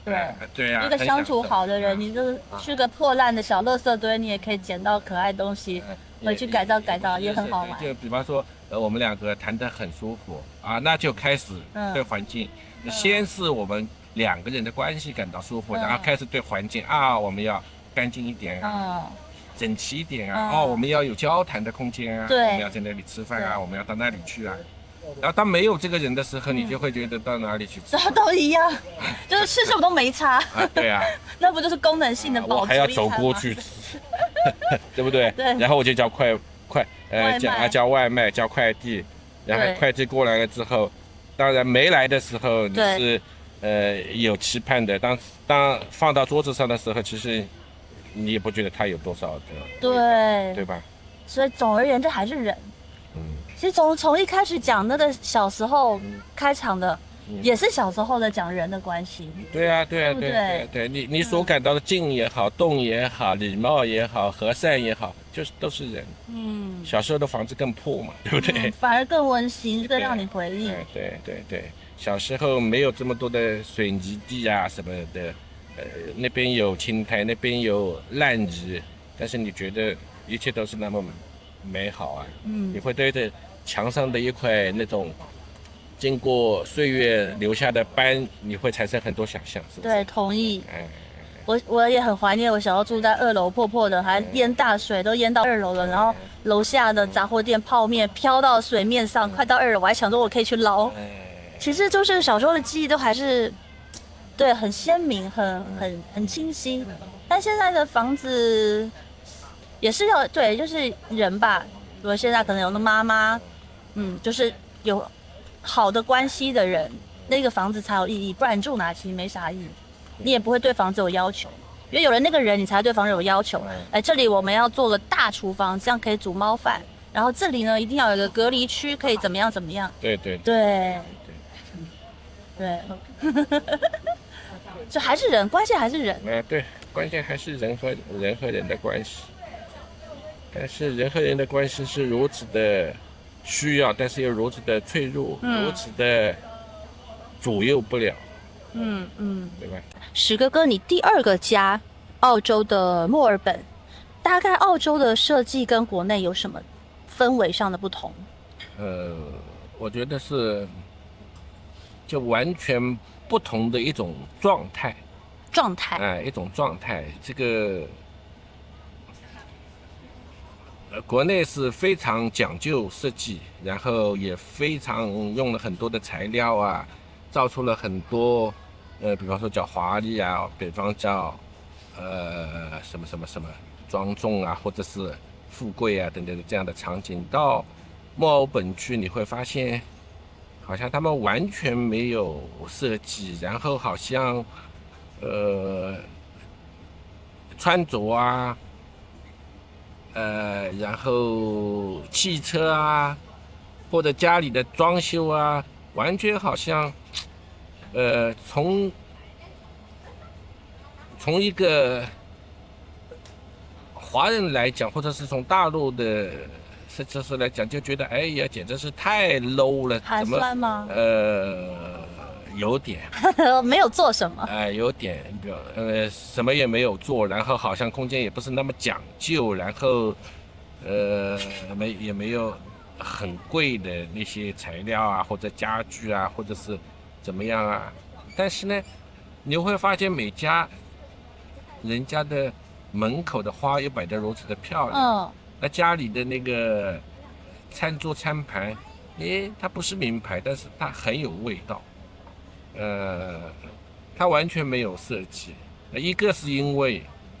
对对呀， 一个相处很享受好的人，你就是去个破烂的小垃圾堆，你也可以捡到可爱东西，回去改造改造也很好玩。 就比方说，我们两个谈得很舒服啊，那就开始对环境，先是我们两个人的关系感到舒服，然后开始对环境啊，我们要干净一点啊，整齐一点啊，我们要有交谈的空间啊，我们要在那里吃饭啊，我们要到那里去啊。然后当没有这个人的时候，你就会觉得到哪里去吃都一样，就是吃什么都没差。 对啊， 那不就是功能性的饱足？ 我还要走过去吃，对不对？ 对。 然后我就叫叫外卖，叫快递，然后快递过来了之后，当然没来的时候你是有期盼的，当放到桌子上的时候，其实你也不觉得它有多少的，对吧？ 所以总而言之还是人。其实从一开始讲那个小时候开场的，也是小时候的讲人的关系。 对啊，你所感到的静也好，动也好，礼貌也好，和善也好，就是都是人。小时候的房子更破嘛，对不对？ 反而更温馨，更让你回忆。 对，小时候没有这么多的水泥地啊什么的，那边有青苔，那边有烂泥，但是你觉得一切都是那么美好啊，你会对着墙上的一块那种经过岁月留下的斑，你会产生很多想象，是不是？ 对，同意。我也很怀念我小时候住在2楼，破破的，还淹大水，都淹到2楼了。然后楼下的杂货店泡面飘到水面上，快到2楼，我还想说我可以去捞。其实就是小时候的记忆都还是，对，很鲜明，很清晰。但现在的房子也是要对，就是人吧。如果现在可能有个妈妈，就是有好的关系的人，那个房子才有意义，不然你住哪其实没啥意义。你也不会对房子有要求，因为有了那个人，你才对房子有要求。这里我们要做个大厨房，这样可以煮猫饭。然后这里呢，一定要有个隔离区，可以怎么样怎么样。对，就还是人，关系还是人。 对，关键还是人和人的关系。但是人和人的关系是如此的需要，但是又如此的脆弱，如此的左右不了。对吧？ 史哥哥，你第2个家，澳洲的墨尔本，大概澳洲的设计跟国内有什么氛围上的不同？ 我觉得是就完全不同的一种状态，一种状态。这个国内是非常讲究设计，然后也非常用了很多的材料啊，造出了很多比方说叫华丽啊，比方叫什么庄重啊，或者是富贵啊等等的这样的场景。到墨尔本区你会发现，好像他们完全没有设计，然后好像穿着啊，然后汽车啊，或者家里的装修啊，完全好像从一个华人来讲，或者是从大陆的设计师来讲，就觉得哎呀，简直是太 low 了。 寒酸吗？ 有点。 没有做什么。 有点，什么也没有做，然后好像空间也不是那么讲究，然后也没有很贵的那些材料啊，或者家具啊，或者是怎么样啊。但是呢，你会发现每家人家的门口的花又摆得如此的漂亮，那家里的那个餐桌餐盘，它不是名牌，但是它很有味道。它完全没有设计。一个是因为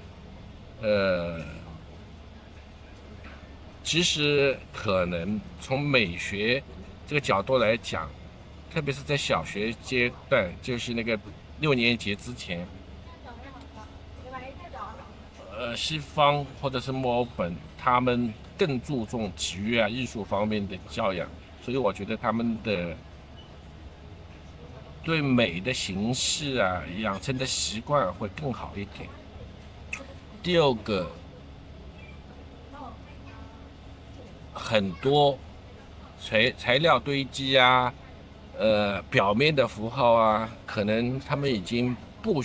其实可能从美学这个角度来讲，特别是在小学阶段，就是那个6年级之前，西方或者是墨尔本，他们更注重体育啊、艺术方面的教养，所以我觉得他们的对美的形式啊、养成的习惯会更好一点。第2个，很多材料堆积啊，表面的符号啊，可能他们已经